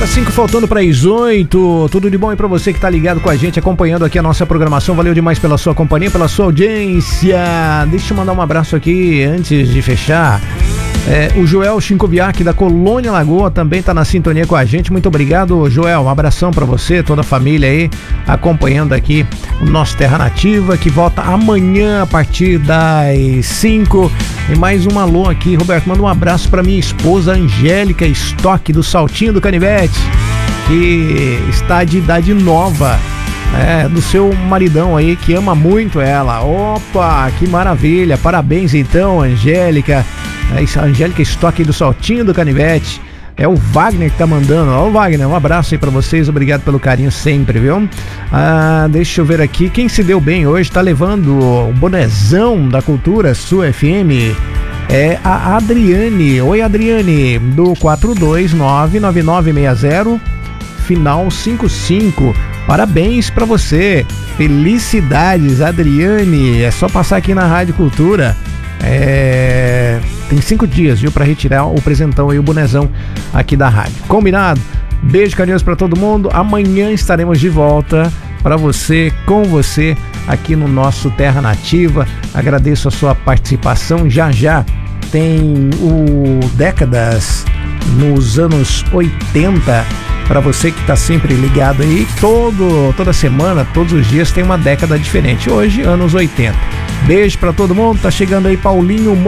Agora 5 faltando para as 8. Tudo de bom aí para você que tá ligado com a gente, acompanhando aqui a nossa programação. Valeu demais pela sua companhia, pela sua audiência. Deixa eu mandar um abraço aqui antes de fechar. O Joel Chincoviak da Colônia Lagoa também tá na sintonia com a gente. Muito obrigado, Joel. Um abração para você, toda a família aí acompanhando aqui o nosso Terra Nativa, que volta amanhã a partir das 5. E mais um alô aqui, Roberto. Manda um abraço para minha esposa Angélica Stock do Saltinho do Canivete, que está de idade nova. Do seu maridão aí, que ama muito ela. Opa, que maravilha. Parabéns então, Angélica. Angélica Stock do Saltinho do Canivete. É o Wagner que tá mandando. Ó, Wagner, um abraço aí pra vocês. Obrigado pelo carinho sempre, viu? Deixa eu ver aqui. Quem se deu bem hoje tá levando o bonezão da Cultura Sul FM. É a Adriane. Oi, Adriane, do 4299960 final 55. Parabéns pra você. Felicidades, Adriane. É só passar aqui na Rádio Cultura. Tem 5 dias, viu, pra retirar o presentão e o bonezão aqui da rádio. Combinado? Beijo carinhoso pra todo mundo. Amanhã estaremos de volta pra você, com você, aqui no nosso Terra Nativa. Agradeço a sua participação. Já tem o Décadas nos anos 80. Para você que tá sempre ligado aí, toda semana, todos os dias tem uma década diferente. Hoje, anos 80. Beijo para todo mundo. Tá chegando aí Paulinho